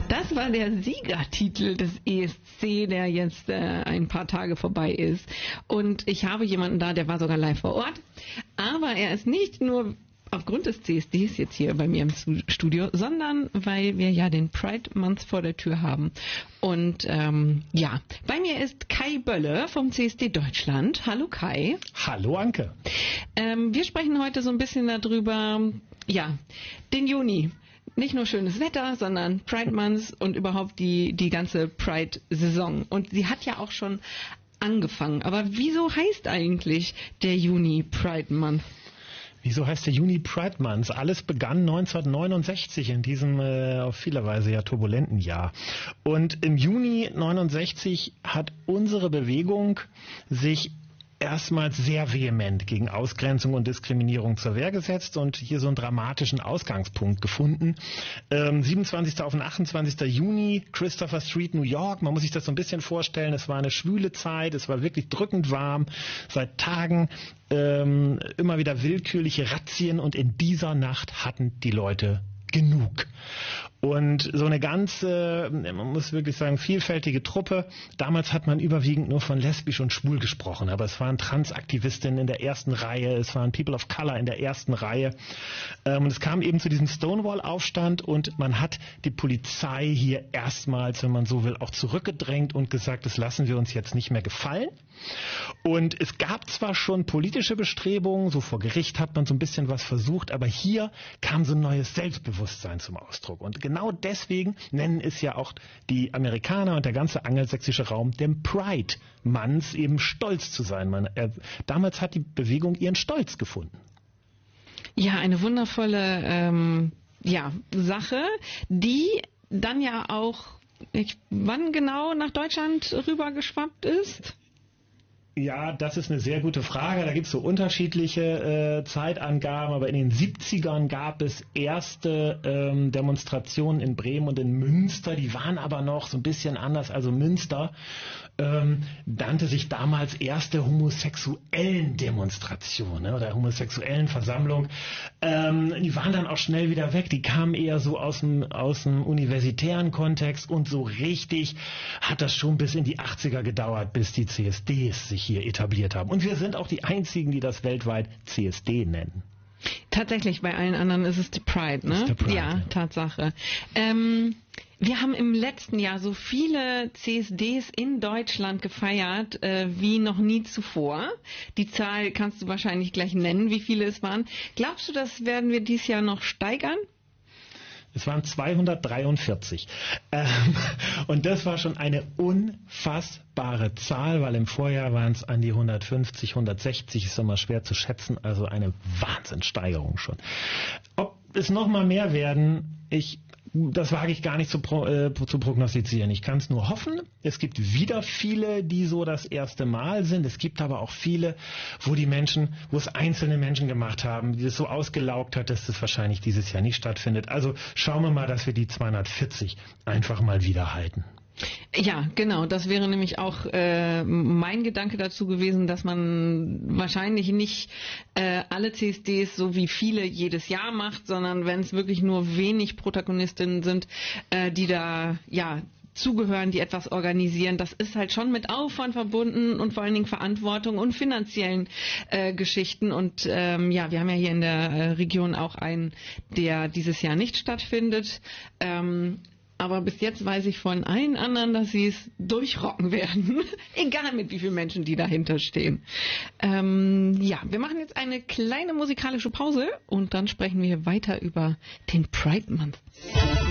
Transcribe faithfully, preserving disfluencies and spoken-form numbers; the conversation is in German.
Das war der Siegertitel des E S C, der jetzt äh, ein paar Tage vorbei ist. Und ich habe jemanden da, der war sogar live vor Ort. Aber er ist nicht nur aufgrund des C S Ds jetzt hier bei mir im Studio, sondern weil wir ja den Pride Month vor der Tür haben. Und ähm, ja, bei mir ist Kai Bölle vom C S D Deutschland. Hallo Kai. Hallo Anke. Ähm, wir sprechen heute so ein bisschen darüber, ja, den Juni. Nicht nur schönes Wetter, sondern Pride Month und überhaupt die, die ganze Pride-Saison. Und sie hat ja auch schon angefangen. Aber wieso heißt eigentlich der Juni Pride Month? Wieso heißt der Juni Pride Month? Alles begann neunzehnhundertneunundsechzig, in diesem äh, auf vieler Weise ja turbulenten Jahr. Und im Juni neunundsechzig hat unsere Bewegung sich erstmals sehr vehement gegen Ausgrenzung und Diskriminierung zur Wehr gesetzt und hier so einen dramatischen Ausgangspunkt gefunden. Ähm, siebenundzwanzigsten auf den achtundzwanzigsten Juni, Christopher Street, New York. Man muss sich das so ein bisschen vorstellen. Es war eine schwüle Zeit, es war wirklich drückend warm. Seit Tagen ähm, immer wieder willkürliche Razzien und in dieser Nacht hatten die Leute genug. Und so eine ganze, man muss wirklich sagen, vielfältige Truppe. Damals hat man überwiegend nur von lesbisch und schwul gesprochen, aber es waren Transaktivistinnen in der ersten Reihe, es waren People of Color in der ersten Reihe. Und es kam eben zu diesem Stonewall-Aufstand und man hat die Polizei hier erstmals, wenn man so will, auch zurückgedrängt und gesagt, das lassen wir uns jetzt nicht mehr gefallen. Und es gab zwar schon politische Bestrebungen, so vor Gericht hat man so ein bisschen was versucht, aber hier kam so ein neues Selbstbewusstsein zum Ausdruck. Und genau deswegen nennen es ja auch die Amerikaner und der ganze angelsächsische Raum den Pride Month, eben stolz zu sein. Man, äh, damals hat die Bewegung ihren Stolz gefunden. Ja, eine wundervolle ähm, ja, Sache, die dann ja auch, ich, wann genau nach Deutschland rübergeschwappt ist? Ja, das ist eine sehr gute Frage. Da gibt es so unterschiedliche äh, Zeitangaben, aber in den siebzigern gab es erste ähm, Demonstrationen in Bremen und in Münster. Die waren aber noch so ein bisschen anders. Also Münster ähm, nannte sich damals erste homosexuellen Demonstration, ne, oder homosexuellen Versammlung. Ähm, die waren dann auch schnell wieder weg. Die kamen eher so aus dem, aus dem universitären Kontext und so richtig hat das schon bis in die achtziger gedauert, bis die C S Ds sich hier etabliert haben. Und wir sind auch die einzigen, die das weltweit C S D nennen. Tatsächlich, bei allen anderen ist es die Pride, ne? Ist der Pride, ja, ja, Tatsache. Ähm, wir haben im letzten Jahr so viele C S Ds in Deutschland gefeiert äh, wie noch nie zuvor. Die Zahl kannst du wahrscheinlich gleich nennen, wie viele es waren. Glaubst du, das werden wir dieses Jahr noch steigern? Es waren zweihundertdreiundvierzig. Ähm, und das war schon eine unfassbare Zahl, weil im Vorjahr waren es an die hundertfünfzig, hundertsechzig, ist immer schwer zu schätzen, also eine Wahnsinnssteigerung schon. Ob es noch mal mehr werden, ich das wage ich gar nicht zu, pro, äh, zu prognostizieren. Ich kann es nur hoffen. Es gibt wieder viele, die so das erste Mal sind. Es gibt aber auch viele, wo die Menschen, wo es einzelne Menschen gemacht haben, die es so ausgelaugt hat, dass das wahrscheinlich dieses Jahr nicht stattfindet. Also schauen wir mal, dass wir die zweihundertvierzig einfach mal wieder halten. Ja, genau. Das wäre nämlich auch äh, mein Gedanke dazu gewesen, dass man wahrscheinlich nicht äh, alle C S Ds so wie viele jedes Jahr macht, sondern wenn es wirklich nur wenig Protagonistinnen sind, äh, die da ja zugehören, die etwas organisieren. Das ist halt schon mit Aufwand verbunden und vor allen Dingen Verantwortung und finanziellen äh, Geschichten. Und ähm, ja, wir haben ja hier in der äh, Region auch einen, der dieses Jahr nicht stattfindet. Ähm, Aber bis jetzt weiß ich von allen anderen, dass sie es durchrocken werden. Egal mit wie vielen Menschen die dahinter stehen. Ähm, ja, wir machen jetzt eine kleine musikalische Pause und dann sprechen wir weiter über den Pride Month.